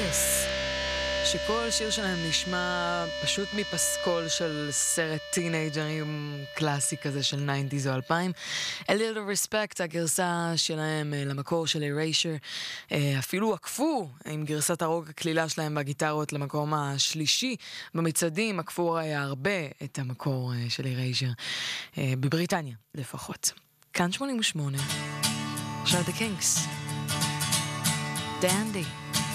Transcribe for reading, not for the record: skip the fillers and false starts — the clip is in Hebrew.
Kiss, שכל שיר שלהם נשמע פשוט מפסקול של סרט טינאג'רים קלאסי כזה של 90s או 2000. A Little Respect, הגרסה שלהם למקור של Erasure, אפילו עקפו עם גרסת הרוק הכלילה שלהם בגיטרות למקום השלישי במצעדים, עקפו היה הרבה את המקור של Erasure, בבריטניה לפחות. כאן 88, עכשיו The Kinks, Dandy.